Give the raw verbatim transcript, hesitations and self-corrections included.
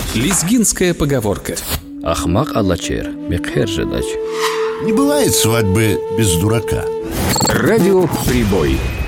Лезгинская поговорка. Ахмак аллачер, мекхер жедач. Не бывает свадьбы без дурака. Радиоприбой.